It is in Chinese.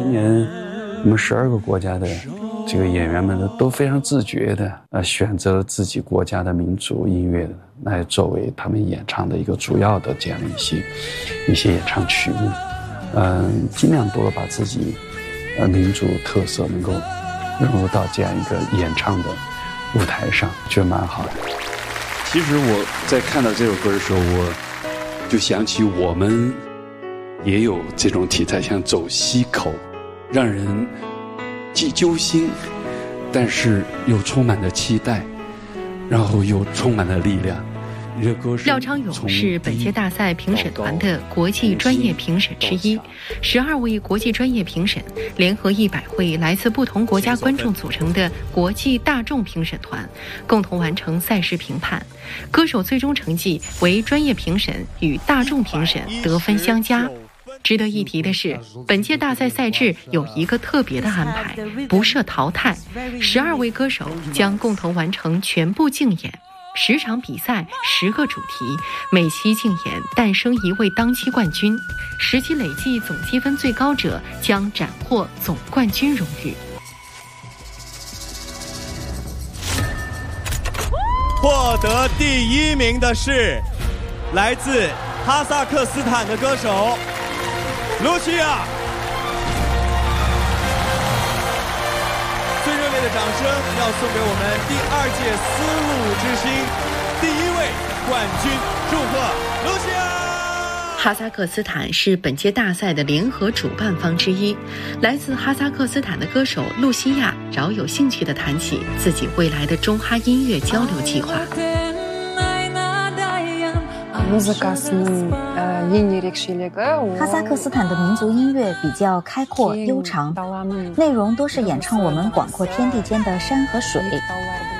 今年我们12个国家的这个演员们都非常自觉的选择了自己国家的民族音乐来作为他们演唱的一个主要的这样的一些演唱曲目，尽量多的把自己民族特色能够融入到这样一个演唱的舞台上，觉得蛮好的。其实我在看到这首歌的时候，我就想起我们也有这种题材，像走西口，让人既揪心，但是又充满了期待，然后又充满了力量。 廖昌永是本届大赛评审团的国际专业评审之一，12位国际专业评审联合100位来自不同国家观众组成的国际大众评审团，共同完成赛事评判。歌手最终成绩为专业评审与大众评审得分相加。值得一提的是，本届大赛赛制有一个特别的安排，不设淘汰，12位歌手将共同完成全部竞演，10场比赛10个主题，每期竞演诞生一位当期冠军，10期累计总积分最高者将斩获总冠军荣誉。 获得第1名的是来自哈萨克斯坦的歌手卢西亚。最热烈的掌声要送给我们第2届丝路之星第1位冠军，祝贺卢西亚！ 哈萨克斯坦是本届大赛的联合主办方之一。来自哈萨克斯坦的歌手露西亚饶有兴趣地谈起自己未来的中哈音乐交流计划。 哈萨克斯坦的民族音乐比较开阔悠长，内容多是演唱我们广阔天地间的山和水。